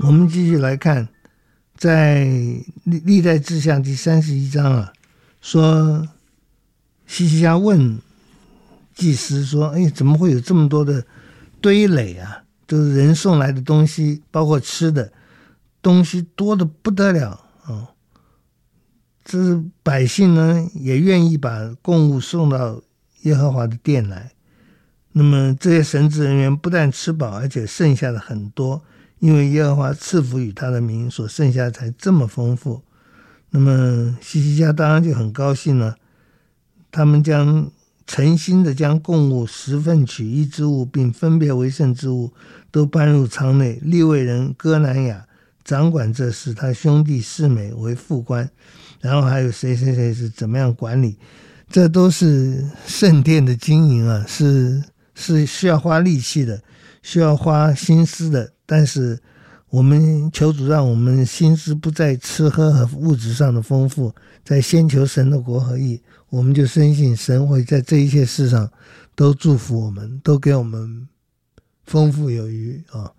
我们继续来看，在历代志下第31章啊，说希西家问祭司说：“哎，怎么会有这么多的堆垒啊？就是人送来的东西，包括吃的东西多得不得了啊！这是百姓呢也愿意把供物送到耶和华的殿来。那么这些神职人员不但吃饱，而且剩下的很多，因为耶和华赐福与他的民，所剩下才这么丰富。那么希西家当然就很高兴了，他们将诚心的将供物10份取一之物，并分别为圣之物都搬入仓内。利未人哥南雅掌管这事，他兄弟示每为副官，然后还有谁谁谁是怎么样管理，这都是圣殿的经营啊，是需要花力气的，需要花心思的。但是我们求主让我们心思不在吃喝和物质上的丰富，在先求神的国和义，我们就深信神会在这一切事上都祝福我们，都给我们丰富有余啊。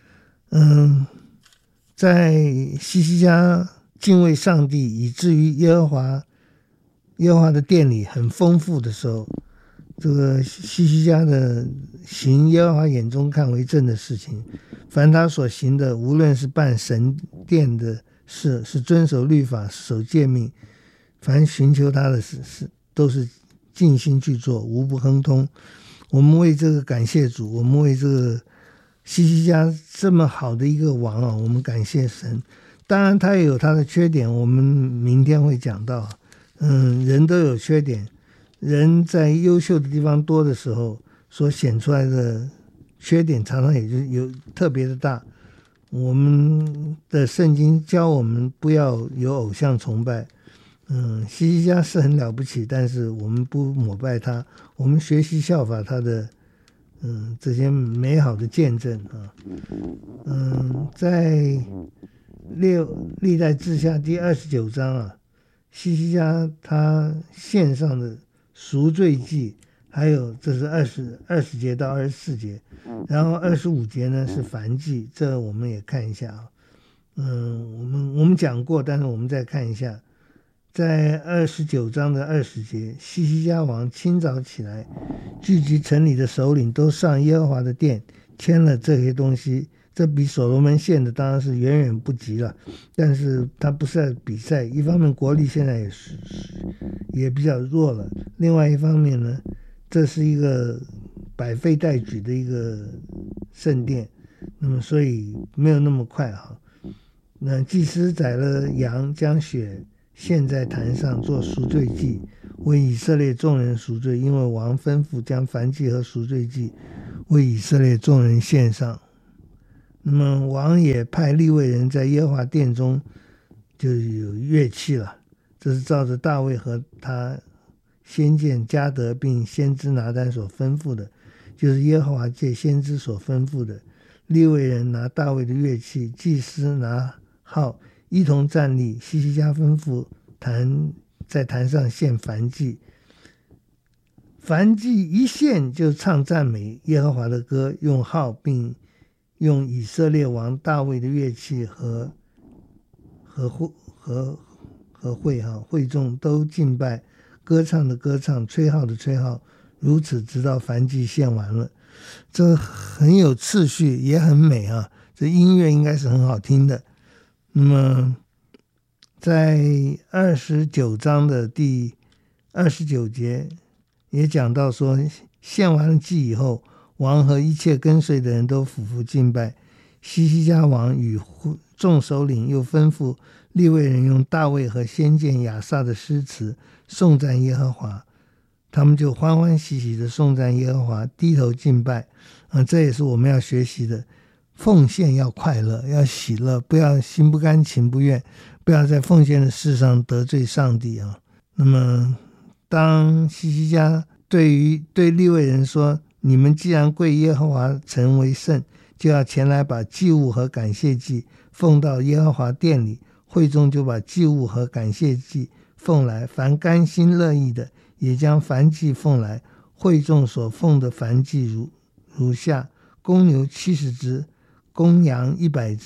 在希西家敬畏上帝以至于耶和华的殿里很丰富的时候，这个希西家的行耶和华眼中看为正的事情，凡他所行的，无论是办神殿的事，是遵守律法，守诫命，凡寻求他的事都是尽心去做，无不亨通。我们为这个感谢主，我们为这个希西家这么好的一个王啊，我们感谢神。当然他也有他的缺点，我们明天会讲到。人都有缺点，人在优秀的地方多的时候，所显出来的缺点常常也就有特别的大。我们的圣经教我们不要有偶像崇拜。希西家是很了不起，但是我们不抹拜他，我们学习效法他的这些美好的见证啊。在历代志下第29章啊，希西家他献上的赎罪祭，还有这是20节到24节，然后25节呢是燔祭，这我们也看一下啊。我们讲过，但是我们再看一下，在29章的20节，希西家王清早起来，聚集城里的首领，都上耶和华的殿，签了这些东西。这比所罗门献的当然是远远不及了，但是他不是在比赛，一方面国力现在也比较弱了，另外一方面呢，这是一个百废待举的一个圣殿，那么所以没有那么快哈。那祭司宰了羊，将血献在坛上做赎罪祭，为以色列众人赎罪，因为王吩咐将燔祭和赎罪祭为以色列众人献上。那么王也派利未人在耶和华殿中就有乐器了，这是照着大卫和他先见迦得并先知拿单所吩咐的，就是耶和华借先知所吩咐的。利未人拿大卫的乐器，祭司拿号，一同站立。希西家吩咐在坛上献燔祭，燔祭一献就唱赞美耶和华的歌，用号并用以色列王大卫的乐器和会众都敬拜，歌唱的歌唱，吹号的吹号，如此直到燔祭献完了。这很有次序，也很美啊，这音乐应该是很好听的。那么在29章的第29节也讲到说，献完了祭以后，王和一切跟随的人都俯伏敬拜。希西家王与众首领又吩咐利未人用大卫和先见亚萨的诗词颂赞耶和华，他们就欢欢喜喜的颂赞耶和华，低头敬拜。这也是我们要学习的，奉献要快乐，要喜乐，不要心不甘情不愿，不要在奉献的事上得罪上帝啊。那么当希西家对利未人说，你们既然归耶和华城为圣，就要前来把祭物和感谢祭奉到耶和华殿里，会众就把祭物和感谢祭奉来，凡甘心乐意的也将燔祭奉来。会众所奉的燔祭如下：公牛70只，公羊100只，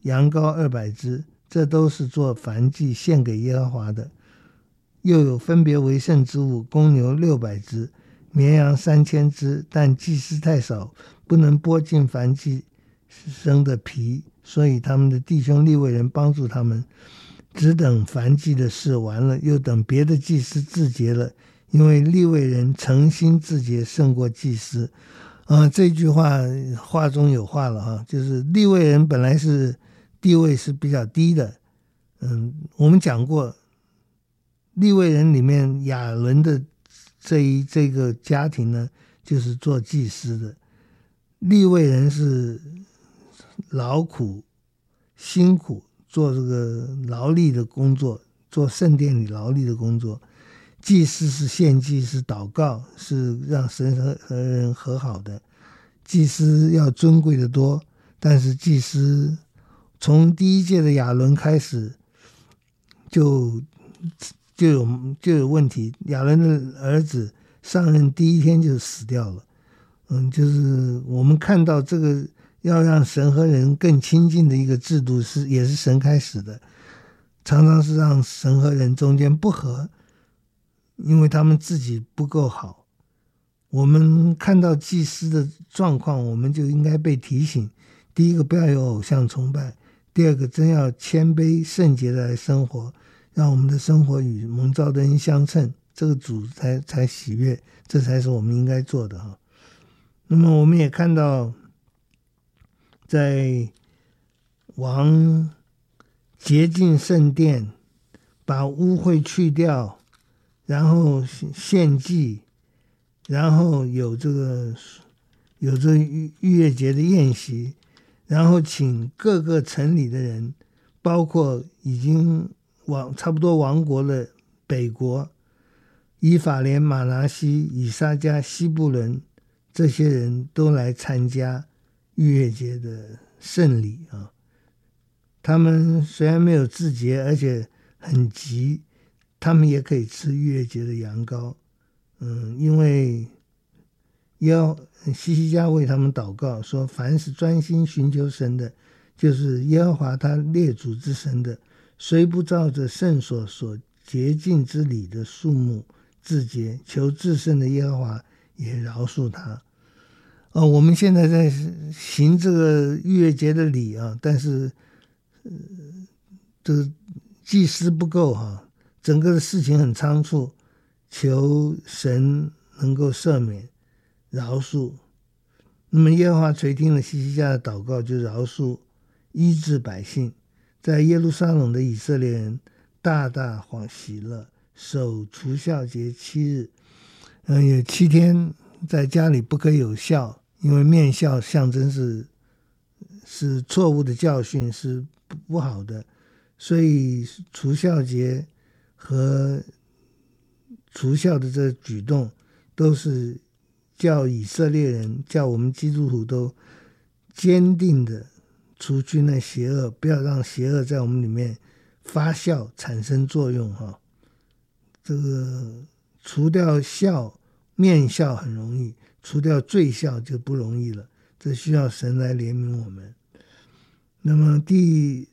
羊羔200只，这都是做燔祭献给耶和华的。又有分别为圣之物，公牛600只，绵羊3000只，但祭司太少，不能剥尽燔祭生的皮，所以他们的弟兄利未人帮助他们，只等燔祭的事完了，又等别的祭司自洁了，因为利未人诚心自洁胜过祭司。这句话中有话了哈，就是利未人本来是地位是比较低的。我们讲过，利未人里面亚伦的这个家庭呢，就是做祭司的。利未人是劳苦辛苦做这个劳力的工作，做圣殿里劳力的工作。祭司是献祭，是祷告，是让神和人和好的。祭司要尊贵的多，但是祭司从第一届的亚伦开始就有问题。亚伦的儿子上任第一天就死掉了。就是我们看到这个要让神和人更亲近的一个制度也是神开始的，常常是让神和人中间不和，因为他们自己不够好。我们看到祭司的状况，我们就应该被提醒：第一个，不要有偶像崇拜；第二个，真要谦卑圣洁的来生活，让我们的生活与蒙召的人相称，这个主才喜悦，这才是我们应该做的哈。那么我们也看到，在王洁净圣殿，把污秽去掉，然后献祭，然后有这逾越节的宴席，然后请各个城里的人，包括已经差不多亡国的北国以法莲、马拿西、以撒迦、西布伦，这些人都来参加逾越节的圣礼啊。他们虽然没有自洁，而且很急，他们也可以吃逾越节的羊羔。因为西西家为他们祷告说，凡是专心寻求神的，就是耶和华他列祖之神的，虽不照着圣所洁净之礼的数目自洁，求至圣的耶和华也饶恕他。我们现在在行这个逾越节的礼啊，但是这个祭司不够哈，整个的事情很仓促，求神能够赦免饶恕。那么耶和华垂听了西西家的祷告，就饶恕医治百姓。在耶路撒冷的以色列人大大欢喜乐，守除酵节7日。有7天在家里不可有酵，因为面酵象征是错误的教训，是不好的，所以除酵节和除酵的这个举动都是叫以色列人，叫我们基督徒都坚定的除去那邪恶，不要让邪恶在我们里面发酵产生作用哈。这个除掉酵，面酵很容易，除掉罪酵就不容易了，这需要神来怜悯我们。那么第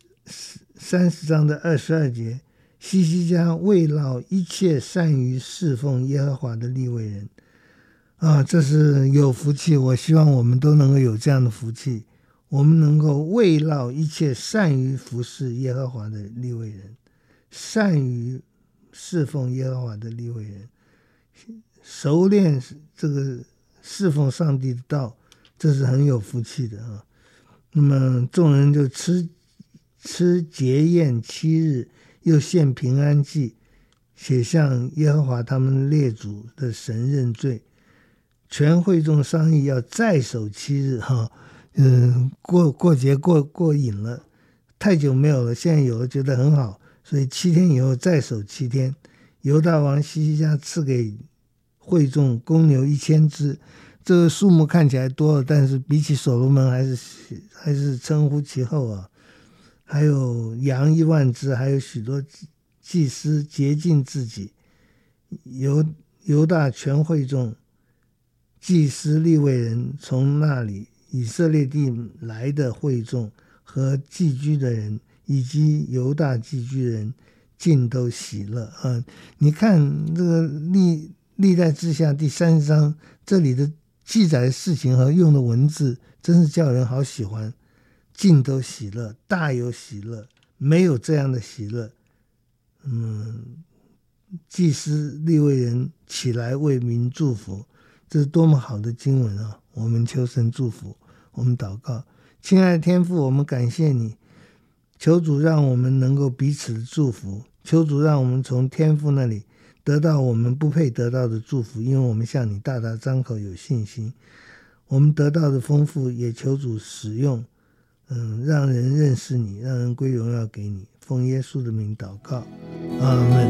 30章的22节，西西家慰劳一切善于侍奉耶和华的利未人这是有福气。我希望我们都能够有这样的福气，我们能够慰劳一切善于服侍耶和华的利未人，善于侍奉耶和华的利未人，熟练这个侍奉上帝的道，这是很有福气的啊。那么众人就吃节宴7日，又献平安祭，且向耶和华他们列祖的神认罪。全会众商议要再守7日哈。过节过瘾了，太久没有了，现在有了觉得很好，所以7天以后再守7天。犹大王西西家赐给会众公牛1000只，这个数目看起来多了，但是比起所罗门还是称呼其后啊。还有羊10000只，还有许多祭司洁净自己。犹大全会众祭司利未人从那里以色列地来的会众和寄居的人以及犹大寄居的人尽都喜乐。你看这个历代志下第30章这里的记载的事情和用的文字真是叫人好喜欢，尽都喜乐，大有喜乐，没有这样的喜乐。祭司利未人起来为民祝福，这是多么好的经文啊！我们求神祝福，我们祷告。亲爱的天父，我们感谢你，求主让我们能够彼此的祝福，求主让我们从天父那里得到我们不配得到的祝福，因为我们向你大大张口有信心。我们得到的丰富也求主使用，让人认识你，让人归荣耀给你。奉耶稣的名祷告，阿们。